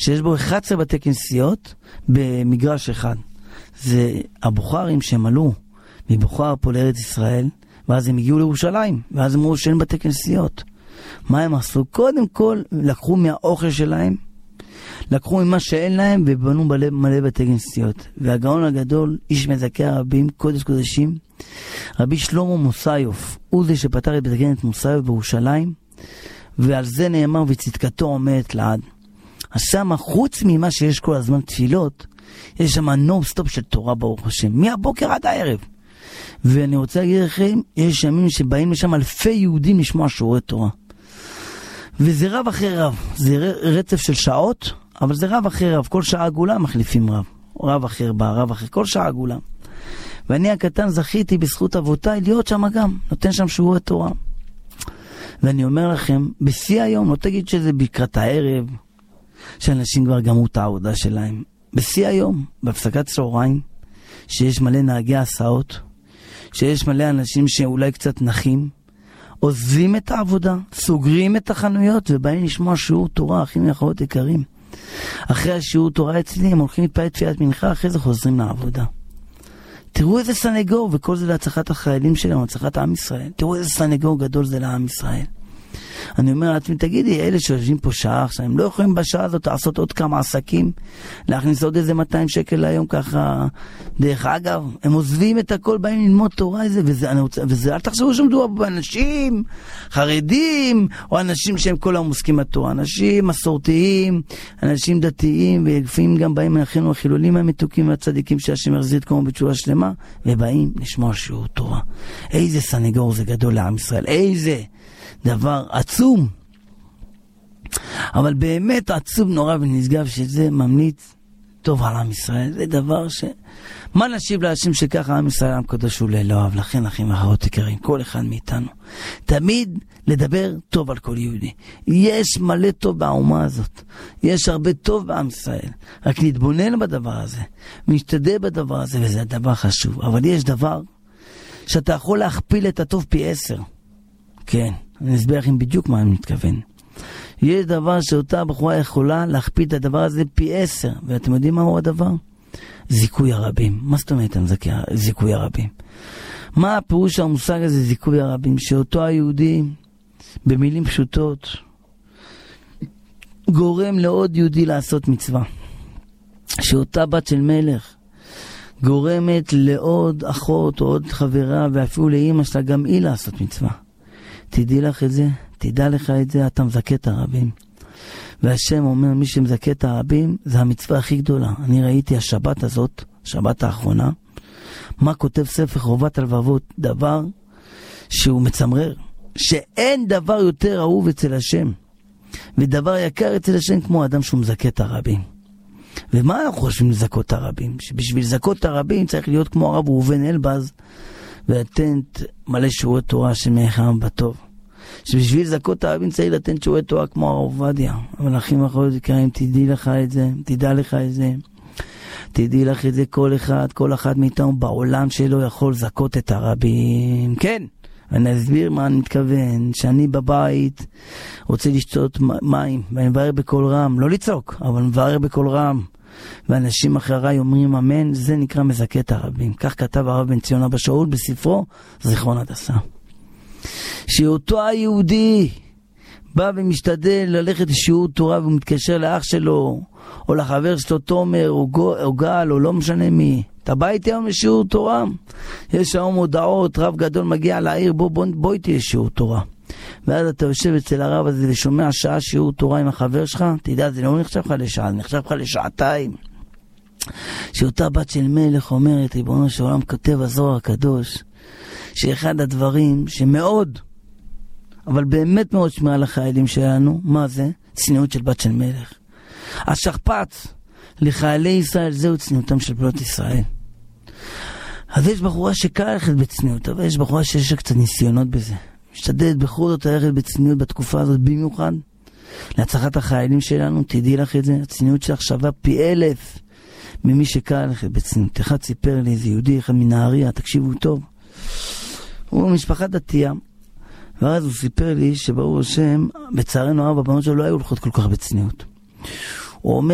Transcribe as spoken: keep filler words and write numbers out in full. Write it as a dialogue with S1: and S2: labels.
S1: שיש בו אחד עשר בתי כנסיות במגרש אחד. זה הבוכרים שהם עלו מבוכר פה לארץ ישראל, ואז הם הגיעו לירושלים, ואז הם אמרו שאין בתי כנסיות. מה הם עשו? קודם כל לקחו מהאוכל שלהם, לקחו ממה שאין להם, ובנו מלא, מלא בתי כנסיות. והגאון הגדול, איש מזכי הרבים, קודש קודשים, רבי שלמה מוסיוף, הוא זה שפתח את בית הכנסת מוסיוף בירושלים, ועל זה נאמר וצדקתו עומדת לעד. אז שמה, חוץ ממה שיש כל הזמן תפילות, יש שם נון-סטופ של תורה ברוך השם, מהבוקר עד הערב. ואני רוצה להגיד לכם, יש ימים שבאים לשם אלפי יהודים לשמוע שיעורי תורה. וזה רב אחרי רב, זה רצף של שעות, אבל זה רב אחרי רב, כל שעה עגולה מחליפים רב. רב אחר בא, רב אחר, כל שעה עגולה. ואני הקטן זכיתי בזכות אבותיי להיות שם גם, נותן שם שיעורי תורה. ואני אומר לכם, בשיא היום, לא תגיד שזה בקרת הערב, שאנשים כבר גמרו את העבודה שלהם. בשיא היום, בהפסקת צהריים, שיש מלא נהגי הסעות, שיש מלא אנשים שאולי קצת נחים, עוזבים את העבודה, סוגרים את החנויות, ובאים לשמוע שיעור תורה, אחים ואחיות יקרים. אחרי השיעור תורה אצלי, הם הולכים להתפלל תפילת מנחה, אחרי זה חוזרים לעבודה. תראו איזה סנגור, וכל זה להצלחת החיילים שלנו, להצלחת עם ישראל. תראו איזה סנגור גדול זה לעם ישראל. אני אומר לעצמי, תגידי, אלה שיושבים פה שעה עכשיו, הם לא יכולים בשעה הזאת לעשות עוד כמה עסקים, להכניס עוד איזה מאתיים שקל היום ככה. דרך אגב, הם עוזבים את הכל, באים ללמוד תורה איזה, וזה, אני רוצה, וזה, אל תחשבו שמדובר באנשים חרדים, או אנשים שהם כל היום עוסקים בתורה, אנשים מסורתיים, אנשים דתיים, ולפעמים גם באים אחינו החילונים המתוקים והצדיקים שהשם יחזיר את כמו בתשובה שלמה, ובאים לשמוע שיעור תורה. איזה סנגור זה גדול לעם ישראל, איזה דבר עצום, אבל באמת עצום נורא ונשגב, שזה ממליץ טוב על עם ישראל. זה דבר ש... מה נשיב להשם שככה עם ישראל עם קדוש הוא לאלוהיו. לכן אחים ואחיות יקרים, כל אחד מאיתנו תמיד לדבר טוב על כל יהודי. יש מלא טוב באומה הזאת, יש הרבה טוב בעם ישראל, רק נתבונן בדבר הזה, נשתדל בדבר הזה, וזה הדבר חשוב. אבל יש דבר שאתה יכול להכפיל את הטוב פי עשר. כן, אני אסביר לכם בדיוק מה אני מתכוון. יש דבר שאותה בחורה יכולה להכפיל את הדבר הזה פי עשר, ואתם יודעים מהו הדבר? זיכוי הרבים. מה זאת אומרת זיכוי הרבים? מה הפירוש המושג הזה זיכוי הרבים? שאותו היהודי, במילים פשוטות, גורם לעוד יהודי לעשות מצווה. שאותה בת של מלך גורמת לעוד אחות או עוד חברה, ואפילו לאמא שלה גם היא לעשות מצווה. תדעי לך את זה, תדע לך את זה, אתה מזכה את הרבים. והשם אומר, מי שמזכה את הרבים, זה המצווה הכי גדולה. אני ראיתי השבת הזאת, השבת האחרונה, מה כותב ספר חובת הלבבות, דבר שהוא מצמרר, שאין דבר יותר אהוב אצל השם, ודבר יקר אצל השם כמו אדם שהוא מזכה את הרבים. ומה אנחנו חושבים לזכות את הרבים? שבשביל לזכות את הרבים צריך להיות כמו הרב ראובן אלבז, ולתן מלא שיעורי תורה שמחם בטוב. שבשביל לזכות הרבים צריך לתת שיעורי תורה כמו הרב עובדיה. אבל אחים ואחיות יקרים, תדעי לך את זה, תדע לך את זה. תדעי לך את זה, כל אחד, כל אחד מאיתנו בעולם שלו יכול לזכות את הרבים. כן, אני אסביר מה אני מתכוון. שאני בבית רוצה לשתות מים, ואני מבאר בכל רם, לא לצעוק, אבל מבאר בכל רם. ואנשים אחריי אומרים אמן, זה נקרא מזכה את הרבים. כך כתב הרב בן ציון אבא שאול בספרו זיכרון הדסה. שאותו היהודי בא ומשתדל ללכת לשיעור תורה, והוא מתקשר לאח שלו או לחבר שלו תומר או, גו, או גל או לא משנה מי, אתה בא איתי היום לשיעור תורה? יש היום הודעות, רב גדול מגיע לעיר, בוא, בוא, בוא איתי לשיעור תורה. ואז אתה יושב אצל הרב הזה ושומע שעה שיעור תורה עם החבר שלך, תדע, זה לא נחשב לך לשעה, זה נחשב לך לשעתיים. שאותה בת של מלך אומרת, ריבונו של עולם, כותב הזוהר הקדוש, שאחד הדברים שמאוד, אבל באמת מאוד שמירה לחיילים שלנו, מה זה? צניעות של בת של מלך. השכפ"ץ לחיילי ישראל, זהו צניעותם של בנות ישראל. אז יש בחורה שקל ללכת בצניעות, אבל יש בחורה שיש קצת ניסיונות בזה. משתדלת בכל זאת ללכת בצניעות בתקופה הזאת במיוחד. להצלחת החיילים שלנו, תדעי לך את זה, הצניעות שלך שווה פי אלף ממי שקל ללכת בצניעות. אחד סיפר לי, איזה יהודי אחד מנהריה, תקשיבו טוב. הוא משפחה דתייה. ואז הוא סיפר לי שברוך השם, בצערנו הרב, הבנות שלו לא היו הולכות כל כך בצניעות. הוא אומר,